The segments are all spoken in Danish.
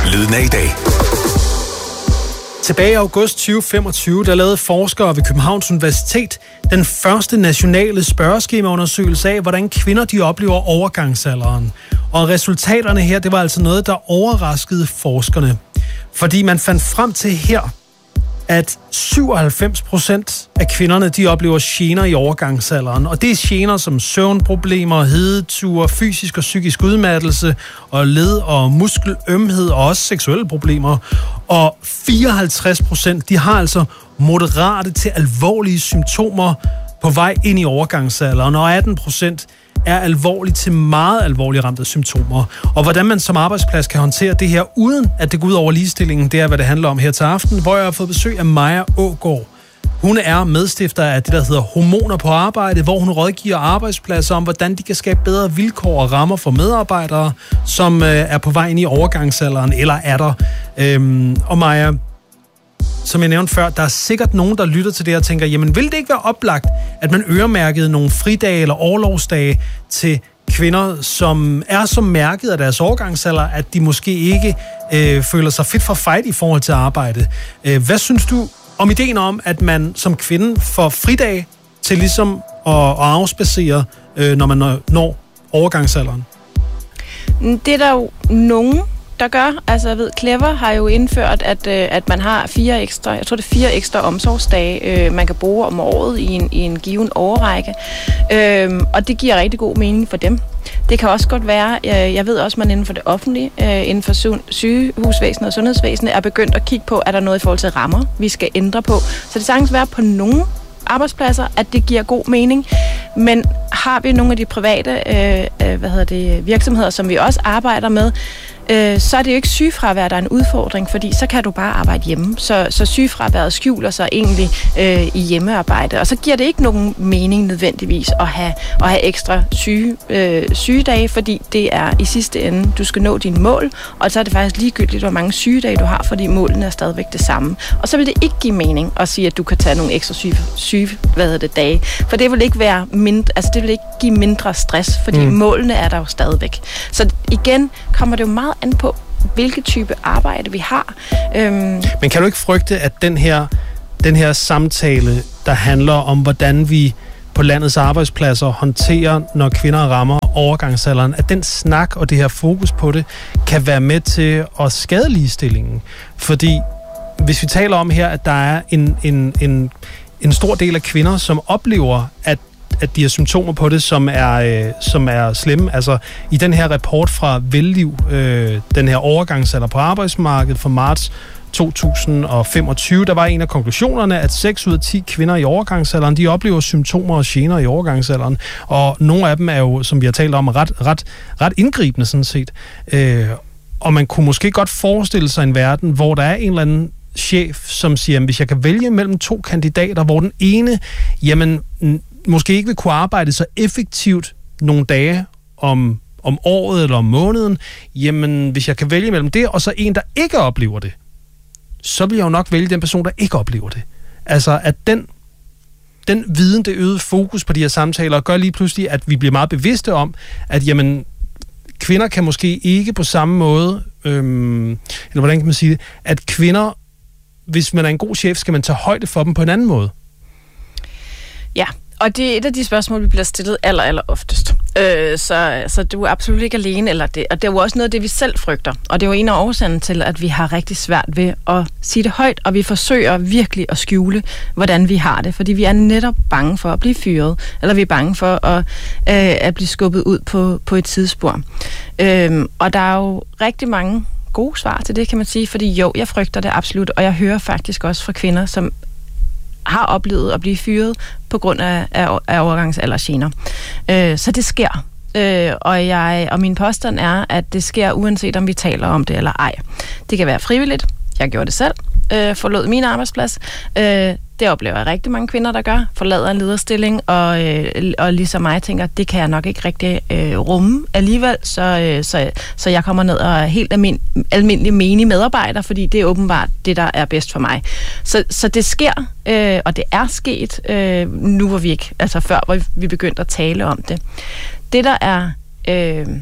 Lyden af i dag. Tilbage i august 2025, der lavede forskere ved Københavns Universitet den første nationale spørgeskemaundersøgelse af, hvordan kvinder de oplever overgangsalderen. Og resultaterne her, det var altså noget, der overraskede forskerne. Fordi man fandt frem til her, at 97% af kvinderne, de oplever gener i overgangsalderen. Og det er gener som søvnproblemer, hedeture, fysisk og psykisk udmattelse, og led- og muskelømhed, og også seksuelle problemer. Og 54%, de har altså moderate til alvorlige symptomer på vej ind i overgangsalderen, og 18% er alvorligt til meget alvorligt ramt af symptomer. Og hvordan man som arbejdsplads kan håndtere det her, uden at det går ud over ligestillingen, det er, hvad det handler om her til aften, hvor jeg har fået besøg af Maja Aagaard. Hun er medstifter af det, der hedder Hormoner på Arbejde, hvor hun rådgiver arbejdspladser om, hvordan de kan skabe bedre vilkår og rammer for medarbejdere, som er på vej ind i overgangsalderen, eller er der. Og Maja, som jeg nævnte før, der er sikkert nogen, der lytter til det og tænker, jamen vil det ikke være oplagt, at man øremærkede nogle fridage eller orlovsdage til kvinder, som er så mærket af deres overgangsalder, at de måske ikke føler sig fit for fight i forhold til arbejde. Hvad synes du om ideen om, at man som kvinde får fridage til ligesom at afspacere, når man når overgangsalderen? Det er der jo nogen, der gør. Altså, jeg ved, Clever har jo indført, at man har 4 ekstra omsorgsdage, man kan bruge om året i en given årrække. Og det giver rigtig god mening for dem. Det kan også godt være, jeg ved også, at man inden for det offentlige, inden for sygehusvæsenet og sundhedsvæsenet, er begyndt at kigge på, er der noget i forhold til rammer, vi skal ændre på. Så det sagtens være på nogle arbejdspladser, at det giver god mening. Men har vi nogle af de private virksomheder, som vi også arbejder med, så er det jo ikke sygefravær, der er en udfordring, fordi så kan du bare arbejde hjemme. Så sygefraværet skjuler sig egentlig i hjemmearbejde, og så giver det ikke nogen mening nødvendigvis at have ekstra sygedage, fordi det er i sidste ende, du skal nå dine mål, og så er det faktisk ligegyldigt, hvor mange sygedage du har, fordi målene er stadigvæk det samme. Og så vil det ikke give mening at sige, at du kan tage nogle ekstra dage, for det vil ikke være det vil ikke give mindre stress, fordi målene er der jo stadigvæk. Så igen kommer det jo meget an på, hvilke type arbejde vi har. Men kan du ikke frygte, at den her samtale, der handler om, hvordan vi på landets arbejdspladser håndterer, når kvinder rammer overgangsalderen, at den snak og det her fokus på det, kan være med til at skade ligestillingen? Fordi hvis vi taler om her, at der er en stor del af kvinder, som oplever, at de har symptomer på det, som er slemme. Altså, i den her rapport fra Velliv, den her overgangsalder på arbejdsmarkedet fra marts 2025, der var en af konklusionerne, at 6 ud af 10 kvinder i overgangsalderen, de oplever symptomer og gener i overgangsalderen. Og nogle af dem er jo, som vi har talt om, ret indgribende sådan set. Og man kunne måske godt forestille sig en verden, hvor der er en eller anden chef, som siger, hvis jeg kan vælge mellem 2 kandidater, hvor den ene, jamen, måske ikke vil kunne arbejde så effektivt nogle dage om året eller om måneden, jamen hvis jeg kan vælge mellem det, og så en, der ikke oplever det, så vil jeg jo nok vælge den person, der ikke oplever det. Altså, at den viden, det øgede fokus på de her samtaler, gør lige pludselig, at vi bliver meget bevidste om, at jamen, kvinder kan måske ikke på samme måde, eller hvordan kan man sige det, at kvinder, hvis man er en god chef, skal man tage højde for dem på en anden måde. Ja, og det er et af de spørgsmål, vi bliver stillet aller oftest. Så du er absolut ikke alene, og det er jo også noget af det, vi selv frygter. Og det er jo en af årsagerne til, at vi har rigtig svært ved at sige det højt, og vi forsøger virkelig at skjule, hvordan vi har det. Fordi vi er netop bange for at blive fyret, eller vi er bange for at blive skubbet ud på et tidsspor. Og der er jo rigtig mange gode svar til det, kan man sige, fordi jo, jeg frygter det absolut, og jeg hører faktisk også fra kvinder, som har oplevet at blive fyret på grund af overgangsaldergener. Så det sker. Og min påstand er, at det sker uanset om vi taler om det eller ej. Det kan være frivilligt. Jeg gjorde det selv. Forlod min arbejdsplads. Det oplever jeg rigtig mange kvinder, der gør. Forlader en lederstilling, og ligesom mig tænker, det kan jeg nok ikke rigtig rumme alligevel, så jeg kommer ned og er helt almindelig menig medarbejder, fordi det er åbenbart det, der er bedst for mig. Så det sker, og det er sket, nu hvor vi ikke, altså før hvor vi begyndte at tale om det. Det, der er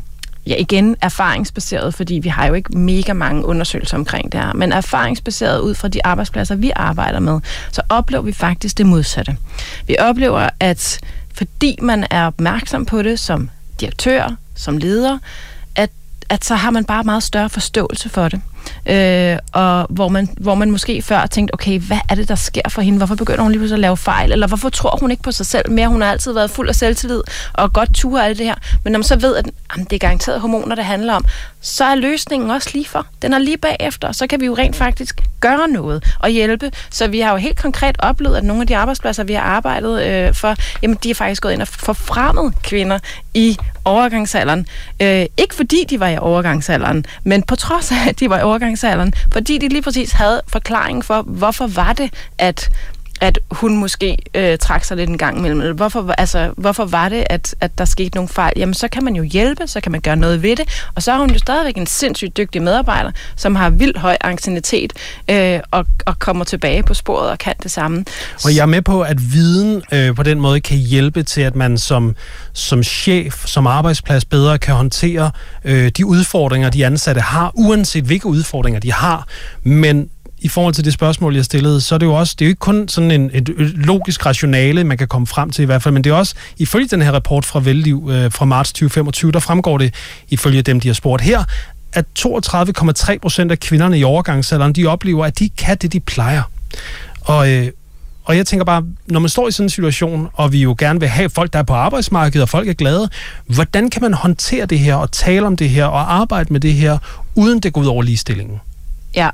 ja, igen erfaringsbaseret, fordi vi har jo ikke mega mange undersøgelser omkring det her, men erfaringsbaseret ud fra de arbejdspladser, vi arbejder med, så oplever vi faktisk det modsatte. Vi oplever, at fordi man er opmærksom på det som direktør, som leder, at så har man bare meget større forståelse for det. Og hvor man måske før tænkte, okay, hvad er det, der sker for hende? Hvorfor begynder hun lige pludselig at lave fejl? Eller hvorfor tror hun ikke på sig selv mere? Hun har altid været fuld af selvtillid og godt ture alt det her. Men når man så ved, at det er garanteret hormoner, det handler om, så er løsningen også lige for. Den er lige bagefter. Så kan vi jo rent faktisk gøre noget og hjælpe. Så vi har jo helt konkret oplevet, at nogle af de arbejdspladser, vi har arbejdet for, jamen de er faktisk gået ind og forfremmet kvinder i overgangsalderen. Ikke fordi de var i overgangsalderen, men på trods af, at de var i overgangsalderen, fordi de lige præcis havde forklaringen for, hvorfor var det, at hun måske trak sig lidt en gang imellem. Hvorfor var det, at der skete nogle fejl? Jamen, så kan man jo hjælpe, så kan man gøre noget ved det, og så er hun jo stadigvæk en sindssygt dygtig medarbejder, som har vildt høj anciennitet og kommer tilbage på sporet og kan det samme. Og jeg er med på, at viden på den måde kan hjælpe til, at man som chef, som arbejdsplads bedre kan håndtere de udfordringer, de ansatte har, uanset hvilke udfordringer de har, men i forhold til det spørgsmål, jeg stillede, så er det jo også, det er jo ikke kun sådan et logisk rationale, man kan komme frem til i hvert fald, men det er også, ifølge den her rapport fra Velliv fra marts 2025, der fremgår det, ifølge dem, de har spurgt her, at 32,3% af kvinderne i overgangsalderen, de oplever, at de kan det, de plejer. Og jeg tænker bare, når man står i sådan en situation, og vi jo gerne vil have folk, der er på arbejdsmarkedet, og folk er glade, hvordan kan man håndtere det her, og tale om det her, og arbejde med det her, uden det går ud over ligestillingen? Ja.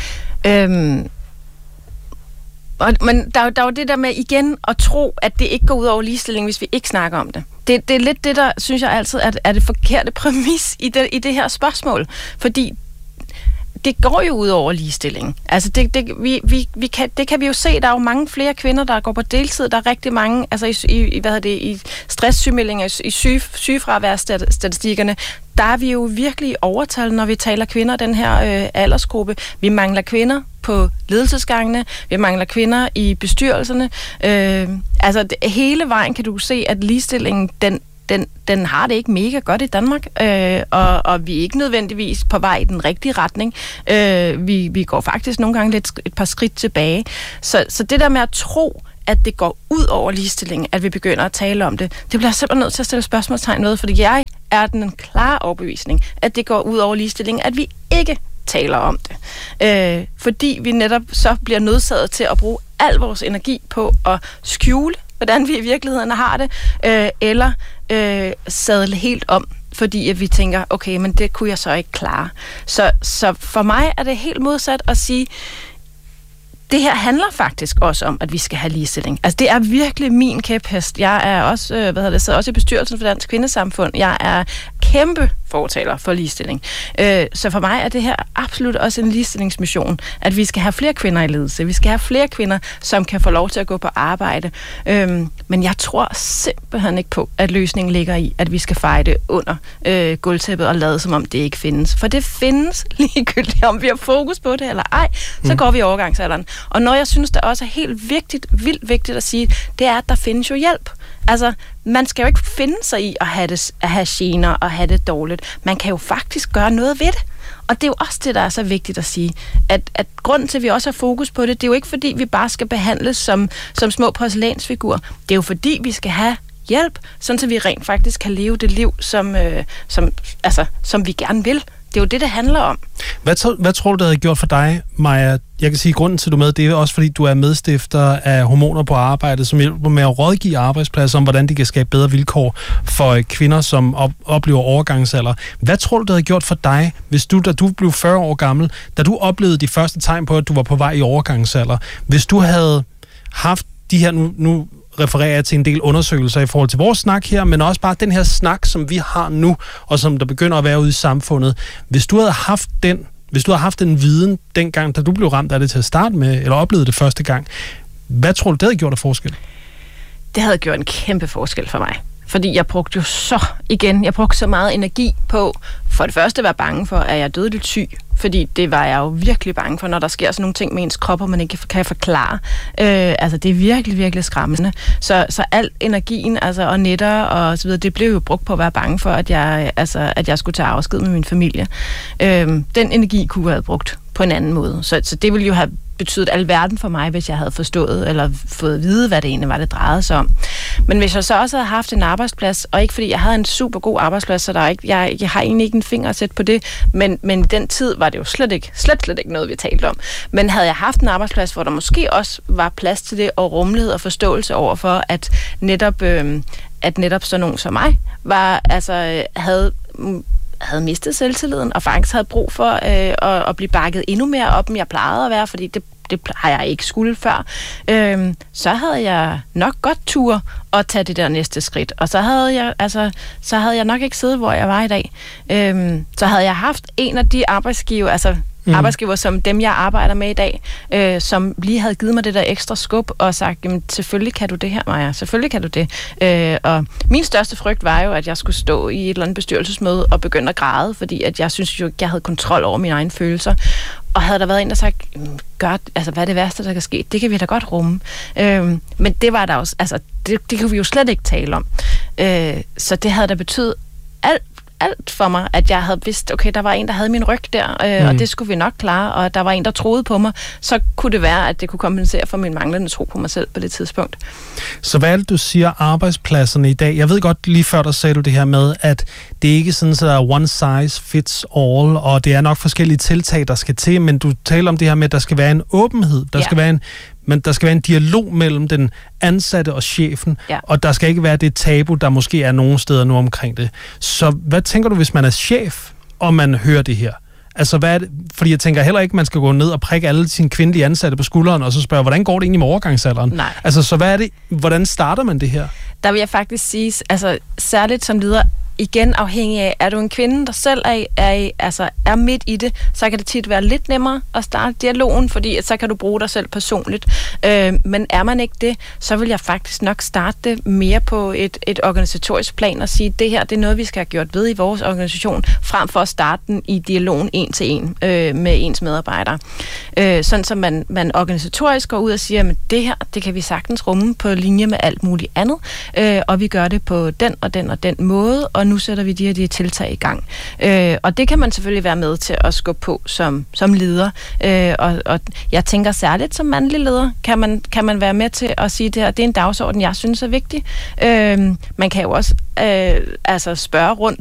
Men der er jo det der med igen at tro, at det ikke går ud over ligestilling, hvis vi ikke snakker om det. Det er lidt det, der synes jeg altid er det forkerte præmis i det her spørgsmål. Fordi det går jo ud over ligestilling. Altså det kan vi jo se. Der er jo mange flere kvinder, der går på deltid. Der er rigtig mange, altså i stresssygemeldinger, i sygefraværstatistikkerne, der er vi jo virkelig i overtal, når vi taler kvinder, den her aldersgruppe. Vi mangler kvinder på ledelsesgangene, vi mangler kvinder i bestyrelserne. Hele vejen kan du se, at ligestillingen, den har det ikke mega godt i Danmark, og vi er ikke nødvendigvis på vej i den rigtige retning. Vi går faktisk nogle gange et par skridt tilbage. Så det der med at tro, at det går ud over ligestilling, at vi begynder at tale om det, det bliver simpelthen nødt til at stille spørgsmålstegn ved, fordi jeg er den klare overbevisning, at det går ud over ligestilling, at vi ikke taler om det. Fordi vi netop så bliver nødsaget til at bruge al vores energi på at skjule, hvordan vi i virkeligheden har det, eller sadle helt om, fordi at vi tænker, okay, men det kunne jeg så ikke klare. Så for mig er det helt modsat at sige, det her handler faktisk også om, at vi skal have ligestilling. Altså, det er virkelig min kæphest. Jeg er også, sidder også i bestyrelsen for Dansk Kvindesamfund. Jeg er kæmpe fortaler for ligestilling. Så for mig er det her absolut også en ligestillingsmission, at vi skal have flere kvinder i ledelse. Vi skal have flere kvinder, som kan få lov til at gå på arbejde. Men jeg tror simpelthen ikke på, at løsningen ligger i, at vi skal feje det under gulvtæppet og lade som om det ikke findes. For det findes ligegyldigt, om vi har fokus på det eller ej, så går vi i overgangsalderen. Og når jeg synes, det også er helt vildt vigtigt at sige, det er, at der findes jo hjælp. Altså, man skal jo ikke finde sig i at have gener og have det dårligt. Man kan jo faktisk gøre noget ved det. Og det er jo også det, der er så vigtigt at sige. At grunden til, at vi også har fokus på det, det er jo ikke fordi, vi bare skal behandles som små porcelænsfigurer. Det er jo fordi, vi skal have hjælp, sådan så vi rent faktisk kan leve det liv, som vi gerne vil. Det er jo det handler om. Hvad tror du, det havde gjort for dig, Maja? Jeg kan sige, at grunden til, at du er med, det er også, fordi du er medstifter af Hormoner på Arbejde, som hjælper med at rådgive arbejdspladser om, hvordan de kan skabe bedre vilkår for kvinder, som oplever overgangsalder. Hvad tror du, det havde gjort for dig, hvis da du blev 40 år gammel, da du oplevede de første tegn på, at du var på vej i overgangsalder? Hvis du havde haft de her, nu refererer jeg til en del undersøgelser i forhold til vores snak her, men også bare den her snak, som vi har nu, og som der begynder at være ude i samfundet. Hvis du havde haft den viden dengang, da du blev ramt af det til at starte med, eller oplevede det første gang, hvad tror du, det havde gjort af forskel? Det havde gjort en kæmpe forskel for mig. Fordi jeg brugte så meget energi på, for det første var jeg bange for, at jeg er dødeligt syg. Fordi det var jeg jo virkelig bange for, når der sker sådan nogle ting med ens krop, og man ikke kan forklare. Altså, det er virkelig, virkelig skræmmende. Så al energien, altså, og netter og så videre, det blev jo brugt på at være bange for, at jeg skulle tage afsked med min familie. Den energi kunne jeg have brugt på en anden måde. Så det ville jo have betydet alverden for mig, hvis jeg havde forstået eller fået at vide, hvad det egentlig var, det drejede sig om. Men hvis jeg så også havde haft en arbejdsplads, og ikke fordi jeg havde en super god arbejdsplads, så der er ikke, jeg har egentlig ikke en finger at sætte på det, men i den tid var det jo slet ikke noget, vi talte om. Men havde jeg haft en arbejdsplads, hvor der måske også var plads til det, og rummelighed og forståelse overfor, at netop sådan nogen som mig havde mistet selvtilliden, og faktisk havde brug for at blive bakket endnu mere op, end jeg plejede at være, fordi det har jeg ikke skulle før, så havde jeg nok godt tur at tage det der næste skridt. Og så havde jeg nok ikke siddet, hvor jeg var i dag. Så havde jeg haft en af de arbejdsgiver, som dem, jeg arbejder med i dag, som lige havde givet mig det der ekstra skub og sagt, jamen, selvfølgelig kan du det her, Maja, selvfølgelig kan du det. Og min største frygt var jo, at jeg skulle stå i et eller andet bestyrelsesmøde og begynde at græde, fordi at jeg synes jo, jeg havde kontrol over mine egne følelser. Og havde der været en, der sagt, hvad er det værste, der kan ske? Det kan vi da godt rumme. Men det var der også, det kunne vi jo slet ikke tale om. Så det havde da betydet alt for mig, at jeg havde vidst, okay, der var en, der havde min ryg der, og det skulle vi nok klare, og der var en, der troede på mig, så kunne det være, at det kunne kompensere for min manglende tro på mig selv på det tidspunkt. Så hvad er det, du siger, arbejdspladserne i dag? Jeg ved godt, lige før der sagde du det her med, at det ikke er sådan, så der er one size fits all, og det er nok forskellige tiltag, der skal til, men du taler om det her med, at der skal være en åbenhed, men der skal være en dialog mellem den ansatte og chefen, og der skal ikke være det tabu, der måske er nogle steder nu omkring det. Så hvad tænker du, hvis man er chef, og man hører det her? Altså, hvad er det? Fordi jeg tænker heller ikke, at man skal gå ned og prikke alle sine kvindelige ansatte på skulderen, og så spørge, hvordan går det egentlig med overgangsalderen? Nej. Altså, så hvad er det? Hvordan starter man det her? Der vil jeg faktisk sige, særligt som leder, igen afhængig af, er du en kvinde, der selv er midt i det, så kan det tit være lidt nemmere at starte dialogen, fordi så kan du bruge dig selv personligt. Men er man ikke det, så vil jeg faktisk nok starte det mere på et organisatorisk plan og sige, det her, det er noget, vi skal have gjort ved i vores organisation, frem for at starte den i dialogen en til en med ens medarbejdere. Sådan så man organisatorisk går ud og siger, at det her, det kan vi sagtens rumme på linje med alt muligt andet, og vi gør det på den og den og den måde, og nu sætter vi de her tiltag i gang. Og det kan man selvfølgelig være med til at skubbe på som leder. Og jeg tænker særligt som mandlig leder, kan man være med til at sige, det her, det er en dagsorden, jeg synes er vigtig. Man kan jo også spørge rundt